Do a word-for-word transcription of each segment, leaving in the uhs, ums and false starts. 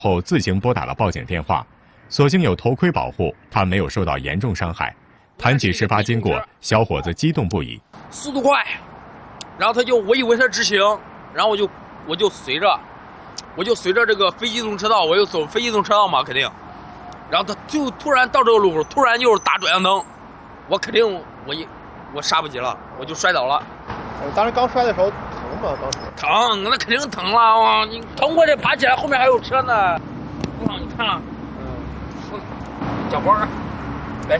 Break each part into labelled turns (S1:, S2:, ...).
S1: 后自行拨打了报警电话，所幸有头盔保护，他没有受到严重伤害。谈起事发经过，小伙子激动不已。
S2: 速度快，然后他就我以为他直行，然后我就我就随着，我就随着这个非机动车道，我又走非机动车道嘛，肯定。然后他就突然到这个路口，突然就是打转向灯，我肯定我一我刹不及了，我就摔倒了。
S3: 当时刚摔的时候疼吗？当时
S2: 疼，那肯定疼了哇！你疼过去爬起来，后面还有车呢。哇，你看了，嗯，脚包，来。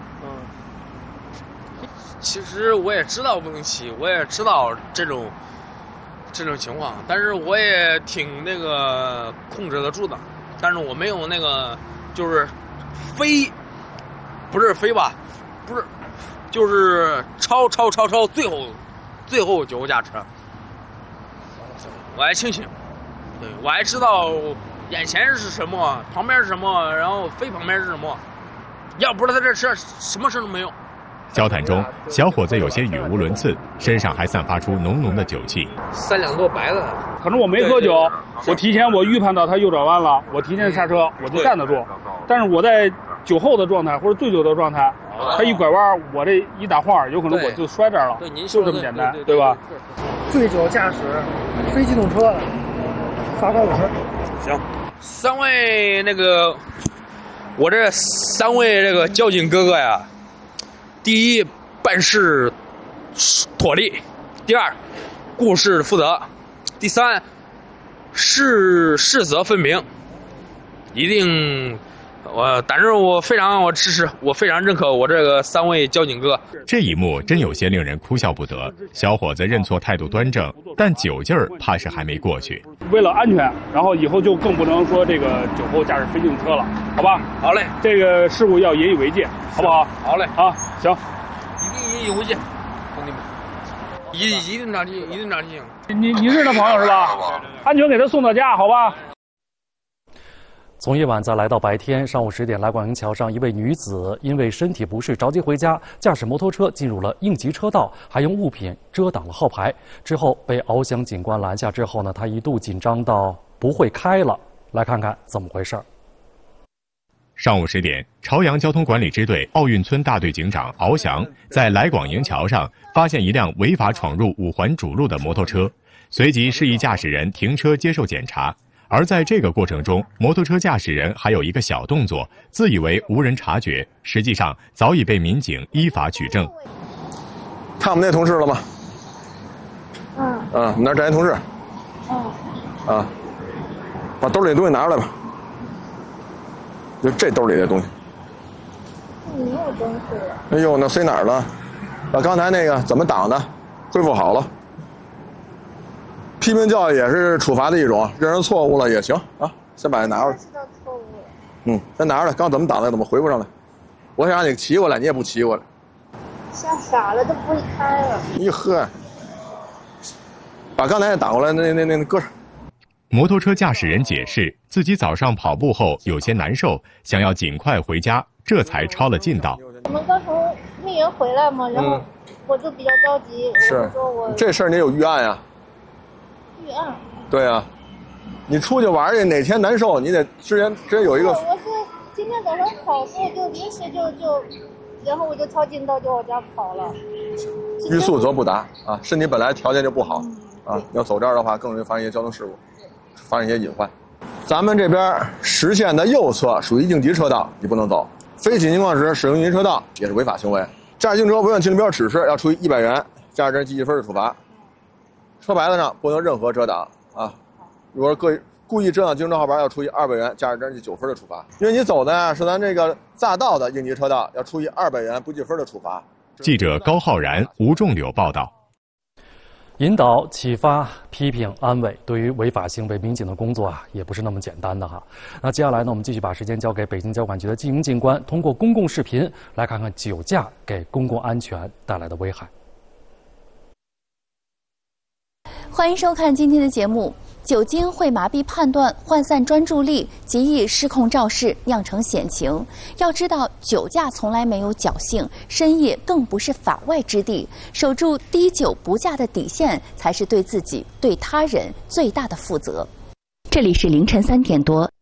S2: 其实我也知道不能骑，我也知道这种这种情况，但是我也挺那个控制得住的，但是我没有那个就是飞，不是飞吧，不是，就是超超超超最后最后酒后驾驶，我还清醒，对，我还知道眼前是什么，旁边是什么，然后非旁边是什么，要不是他这车什么事都没有。
S1: 交谈中，小伙子有些语无伦次，身上还散发出浓浓的酒气。
S2: 三两多白的，
S4: 可能我没喝酒，我提前我预判到他右转弯了，我提前刹车，我就站得住。但是我在酒后的状态或者醉酒的状态，他一拐弯，我这一打晃，有可能我就摔这儿了，就这么简单，对吧？
S3: 醉酒驾驶非机动车，罚款五十。
S2: 行，三位那个，我这三位这个交警哥哥呀。第一，办事妥利；第二，顾事负责；第三，是是责分明。一定，我但是我非常我支持，我非常认可我这个三位交警哥。
S1: 这一幕真有些令人哭笑不得。小伙子认错态度端正，但酒劲儿怕是还没过去。
S4: 为了安全，然后以后就更不能说这个酒后驾驶非机动车了，好吧？
S2: 好嘞，
S4: 这个事故要引以为戒，好不好？
S2: 好嘞，
S4: 啊，行，
S2: 一定引以为戒，兄弟们，一一定长记，一定长记。
S4: 你你是他朋友是吧？安全给他送到家，好吧？
S5: 从夜晚再来到白天，上午十点，来广营桥上一位女子因为身体不适着急回家，驾驶摩托车进入了应急车道，还用物品遮挡了号牌。之后被翱翔警官拦下之后呢，她一度紧张到不会开了。来看看怎么回事。
S1: 上午十点，朝阳交通管理支队奥运村大队警长翱翔在来广营桥上发现一辆违法闯入五环主路的摩托车，随即示意驾驶人停车接受检查。而在这个过程中，摩托车驾驶人还有一个小动作，自以为无人察觉，实际上早已被民警依法取证。
S6: 看我们那同事了吗？
S7: 嗯。
S6: 嗯，我们那儿站一同事。
S7: 嗯。
S6: 啊，把兜里的东西拿出来吧。就这兜里的东西。
S7: 没有东西。
S6: 哎呦，那塞哪儿了？把刚才那个怎么挡的恢复好了。批评教育也是处罚的一种，认识错误了也行啊。先把它拿出来。知道错误了。嗯，先拿出来。刚怎么挡的，怎么回不上来？我想让你骑过来，你也不骑过来。
S7: 吓傻了，都不会开了。
S6: 一呵，把刚才那挡过来，那那那那搁上。
S1: 摩托车驾驶人解释，自己早上跑步后有些难受，想要尽快回家，这才抄了近道。
S7: 我们刚从内园回来嘛，然后我就比较着急，
S6: 是
S7: 我说我
S6: 这事儿你有预案呀？
S7: 预案。
S6: 对啊，你出去玩去，哪天难受，你得之前之前有一个。
S7: 我是今天早上跑步就临时就就，然后我就抄近道就往家跑了。
S6: 欲速则不达啊，身体本来条件就不好、嗯、啊，要走这儿的话更容易发生一些交通事故，发生一些隐患。咱们这边实线的右侧属于应急车道，你不能走。非紧急情况时使用应急车道也是违法行为。驾驶行车违反停路标指示要处以一百元驾驶证记一分的处罚。车牌子上不能任何遮挡啊！如果故意故意遮挡行车号牌，要处以二百元驾驶证记九分的处罚。因为你走的呀是咱这个匝道的应急车道，要处以二百元不计分的处罚。
S1: 记者高浩然、吴仲柳报道。
S5: 引导、启发、批评、安慰，对于违法行为，民警的工作啊，也不是那么简单的哈。那接下来呢，我们继续把时间交给北京交管局的金营警官，通过公共视频来看看酒驾给公共安全带来的危害。
S8: 欢迎收看今天的节目。酒精会麻痹判断、涣散专注力，极易失控肇事，酿成险情。要知道，酒驾从来没有侥幸，深夜更不是法外之地。守住滴酒不驾的底线，才是对自己、对他人最大的负责。这里是凌晨三点多，